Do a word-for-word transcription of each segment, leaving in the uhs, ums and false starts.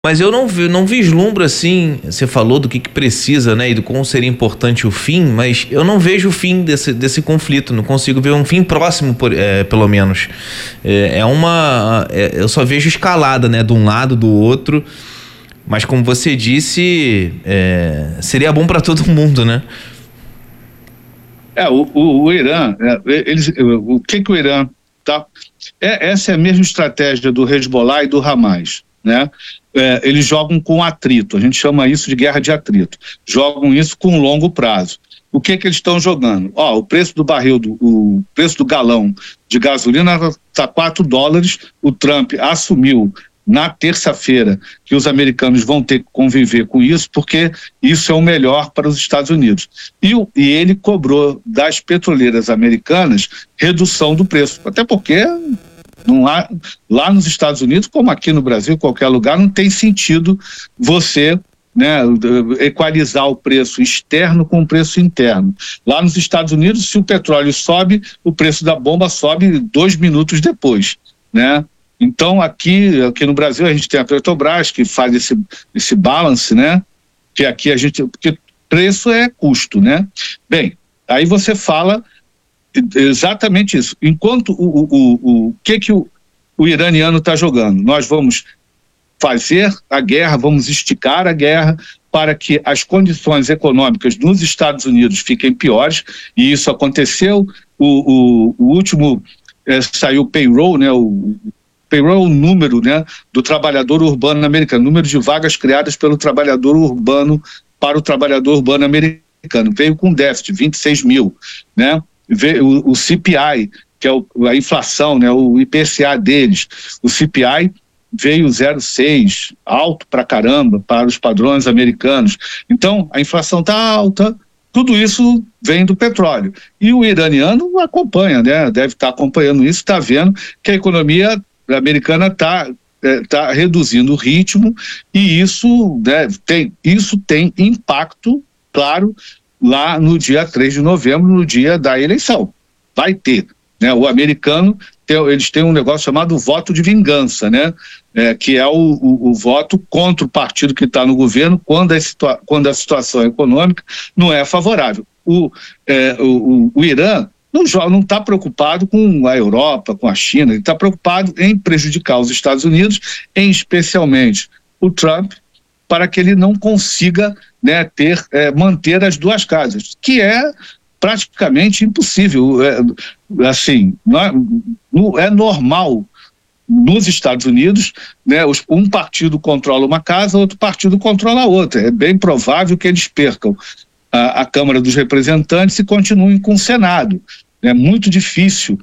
Mas eu não, vi, não vislumbro assim, você falou do que, que precisa, né, e do como seria importante o fim, mas eu não vejo o fim desse, desse conflito, não consigo ver um fim próximo, por, é, pelo menos. É, é uma... É, eu só vejo escalada, né, de um lado, do outro, mas como você disse, é, seria bom para todo mundo, né? É, o, o, o Irã, é, eles, o que que o Irã tá... É, essa é a mesma estratégia do Hezbollah e do Hamas, né? É, eles jogam com atrito, a gente chama isso de guerra de atrito, jogam isso com longo prazo. O que que eles estão jogando? Ó, o preço do barril, do, o preço do galão de gasolina está quatro dólares, o Trump assumiu na terça-feira que os americanos vão ter que conviver com isso, porque isso é o melhor para os Estados Unidos. E, e ele cobrou das petroleiras americanas redução do preço, até porque... Não há, lá nos Estados Unidos, como aqui no Brasil, qualquer lugar, não tem sentido você, né, equalizar o preço externo com o preço interno. Lá nos Estados Unidos, se o petróleo sobe, o preço da bomba sobe dois minutos depois, né? Então, aqui, aqui no Brasil, a gente tem a Petrobras, que faz esse, esse balance, né? Que aqui a gente... Porque preço é custo, né? Bem, aí você fala... Exatamente isso. Enquanto o, o, o, o que que o, o iraniano está jogando? Nós vamos fazer a guerra, vamos esticar a guerra para que as condições econômicas nos Estados Unidos fiquem piores, e isso aconteceu. O, o, o último é, saiu o payroll, né? O payroll é o número, né, do trabalhador urbano americano, número de vagas criadas pelo trabalhador urbano para o trabalhador urbano americano. Veio com déficit, vinte e seis mil, né? O, o C P I, que é o, a inflação, né, o I P C A deles, o C P I veio zero vírgula seis, alto pra caramba para os padrões americanos. Então, a inflação está alta, tudo isso vem do petróleo. E o iraniano acompanha, né, deve estar acompanhando isso, está vendo que a economia americana está é, tá reduzindo o ritmo, e isso, né, tem, isso tem impacto, claro, lá no dia três de novembro, no dia da eleição. Vai ter, né? O americano, tem, eles têm um negócio chamado voto de vingança, né? É, que é o, o, o voto contra o partido que está no governo quando a, situa quando a situação econômica não é favorável. O, é, o, o Irã não está preocupado com a Europa, com a China, ele está preocupado em prejudicar os Estados Unidos, em especialmente o Trump, para que ele não consiga, né, ter, é, manter as duas casas, que é praticamente impossível. É, assim, não é, não é normal nos Estados Unidos, né, os, um partido controla uma casa, outro partido controla a outra. É bem provável que eles percam a, a Câmara dos Representantes e continuem com o Senado. É muito difícil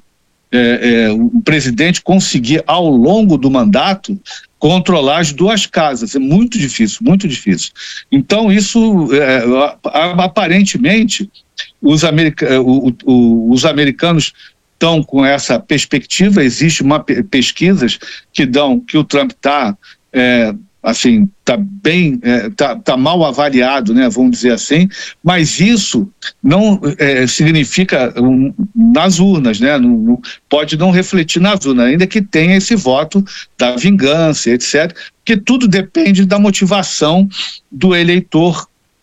é, é, o presidente conseguir, ao longo do mandato, controlar as duas casas. É muito difícil, muito difícil. Então, isso, é, aparentemente, os, america o, o, os americanos estão com essa perspectiva. Existe uma pesquisas que dão que o Trump está, é, assim, está bem, está é, tá mal avaliado, né, vamos dizer assim, mas isso não é, significa um, nas urnas, né, não, não, pode não refletir nas urnas, ainda que tenha esse voto da vingança, etcétera, porque tudo depende da motivação do eleitor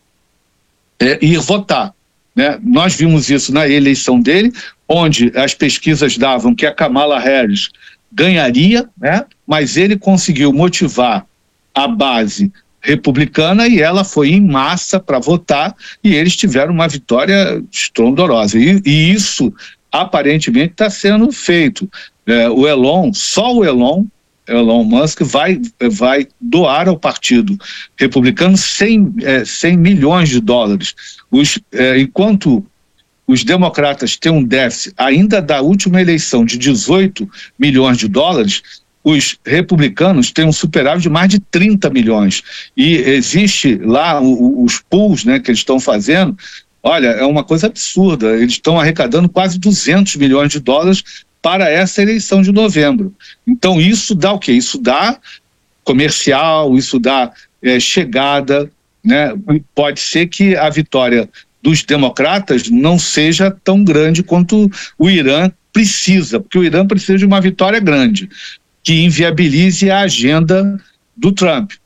é, ir votar, né? Nós vimos isso na eleição dele, onde as pesquisas davam que a Kamala Harris ganharia, né, mas ele conseguiu motivar a base republicana e ela foi em massa para votar, e eles tiveram uma vitória estrondorosa. E, e isso aparentemente está sendo feito. É, o Elon, só o Elon, Elon Musk vai, vai doar ao partido republicano cem, é, cem milhões de dólares. Os, é, enquanto os democratas têm um déficit ainda da última eleição de dezoito milhões de dólares, os republicanos têm um superávit de mais de trinta milhões. E existe lá o, os pools, né, que eles estão fazendo. Olha, é uma coisa absurda. Eles estão arrecadando quase duzentos milhões de dólares para essa eleição de novembro. Então isso dá o quê? Isso dá comercial, isso dá é, chegada, né? Pode ser que a vitória dos democratas não seja tão grande quanto o Irã precisa, porque o Irã precisa de uma vitória grande, que inviabilize a agenda do Trump.